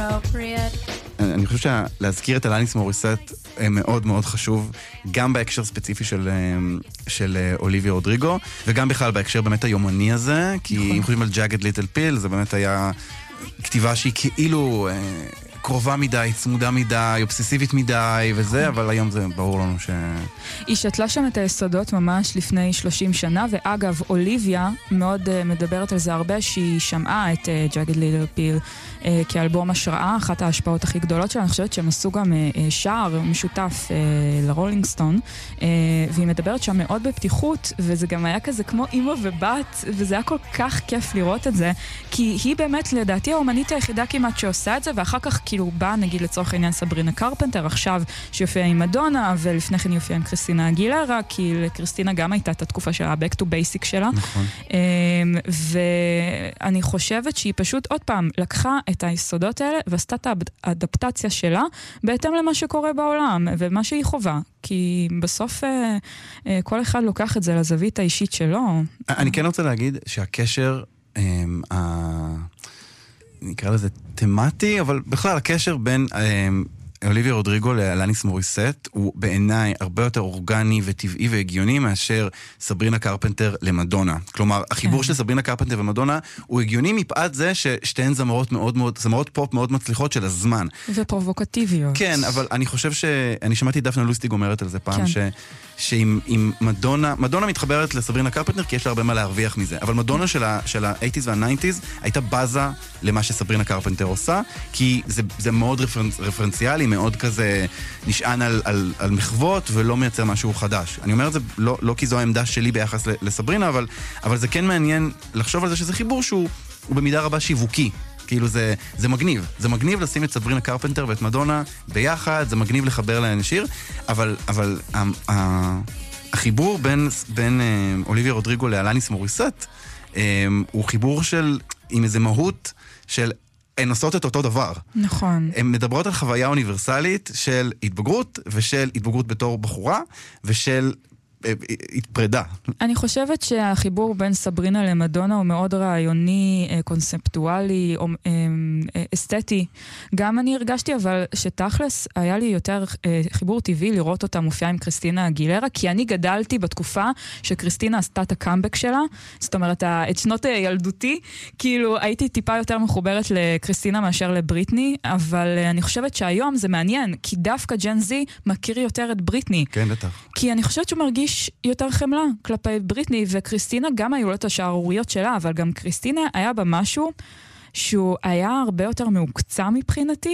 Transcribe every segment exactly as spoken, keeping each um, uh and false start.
appropriate. אני חושב שלהזכיר את אלניס מוריסט מאוד מאוד חשוב, גם בהקשר ספציפי של, של אוליביה רודריגו, וגם בכלל בהקשר באמת היומני הזה, כי נכון. אם חושבים על Jagged Little Pill, זה באמת היה כתיבה שהיא כאילו קרובה מדי, צמודה מדי, אובססיבית מדי וזה, אבל היום זה ברור לנו ש... היא שתלה שם את היסודות ממש לפני שלושים שנה, ואגב, אוליביה מאוד uh, מדברת על זה הרבה, שהיא שמעה את uh, Jagged Little Pill uh, כאלבום השראה, אחת ההשפעות הכי גדולות שלה, אני חושבת שהם עשו גם uh, שער משותף uh, לרולינג סטון, uh, והיא מדברת שם מאוד בפתיחות, וזה גם היה כזה כמו אמא ובת, וזה היה כל כך כיף לראות את זה, כי היא באמת לדעתי האומנית היחידה כמעט שעושה את זה, ואחר כך כאילו באה נגיד לצורך העניין סברינה קרפנטר, עכשיו שיופיע עם מדונה, ולפני כן יופיע עם קריסטינה אגילרה, כי לקריסטינה גם הייתה את התקופה שלה, back to basic שלה. נכון. ואני חושבת שהיא פשוט עוד פעם לקחה את היסודות האלה, ועשתה את האדפטציה שלה, בהתאם למה שקורה בעולם, ומה שהיא חובה. כי בסוף כל אחד לוקח את זה לזווית האישית שלו. אני כן רוצה להגיד שהקשר, נקרא לזה תמטי, אבל בכלל הקשר בין אוליביה רודריגו לאלניס מוריסט הוא בעיניי הרבה יותר אורגני וטבעי והגיוני מאשר סברינה קרפנטר למדונה. כלומר, החיבור של סברינה קרפנטר ומדונה הוא הגיוני מפאת זה ששתיהן זמרות מאוד מאוד, זמרות פופ מאוד מצליחות של הזמן. ופרובוקטיביות. כן, אבל אני חושב ש... אני שמעתי דפנה לוסטיג אומרת על זה פעם, ש... שעם עם מדונה, מדונה מתחברת לסברינה קרפנטר כי יש לה הרבה מה להרוויח מזה, אבל מדונה של ה- של ה-שמונים וה-תשעים הייתה בזה למה שסברינה קרפנטר עושה, כי זה, זה מאוד רפרנ- רפרנציאלי, מאוד כזה נשען על, על, על מחוות ולא מייצר משהו חדש. אני אומר את זה לא, לא כי זו העמדה שלי ביחס לסברינה, אבל, אבל זה כן מעניין לחשוב על זה שזה חיבור שהוא במידה רבה שיווקי. כאילו זה, זה מגניב. זה מגניב לשים את סברינה קרפנטר ואת מדונה ביחד, זה מגניב לחבר להן שיר, אבל, אבל ה, ה, החיבור בין, בין אה, אוליביה רודריגו לאלניס מוריסט אה, הוא חיבור של, עם איזה מהות של הן עושות את אותו דבר. נכון. הן מדברות על חוויה אוניברסלית של התבגרות, ושל התבגרות בתור בחורה, ושל התפרדה. אני חושבת שהחיבור בין סברינה למדונה הוא מאוד רעיוני, קונספטואלי, אסתטי. גם אני הרגשתי, אבל שתכלס היה לי יותר חיבור טבעי לראות אותה מופיעה עם קריסטינה אגילרה, כי אני גדלתי בתקופה שקריסטינה עשתה את הקאמבק שלה, זאת אומרת, את שנות ילדותי, כאילו הייתי טיפה יותר מחוברת לקריסטינה מאשר לבריטני, אבל אני חושבת שהיום זה מעניין, כי דווקא ג'ן זי מכיר יותר את בריטני. כן, בטח. כי אני חושבת שהוא מרגיש יותר חמלה כלפי בריטני, וקריסטינה גם היו לו את השערוריות שלה, אבל גם קריסטינה היה בה משהו שהוא היה הרבה יותר מעוקצה מבחינתי,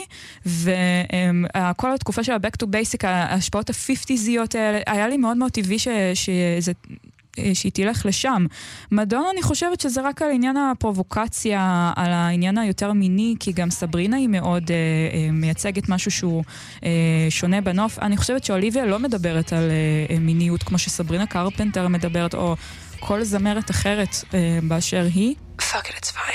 וכל התקופה של ה-Back to Basic, ההשפעות ה-חמישיזיות האלה, היה לי מאוד מאוד טבעי שזה... שהיא תלך לשם. מדונה אני חושבת שזה רק על עניין הפרובוקציה, על העניין היותר מיני, כי גם סברינה היא מאוד אה, אה, מייצגת משהו שהוא אה, שונה בנוף. אני חושבת שאוליביה לא מדברת על אה, מיניות כמו שסברינה קרפנטר מדברת, או כל זמרת אחרת אה, באשר היא. Fuck it, it's fine.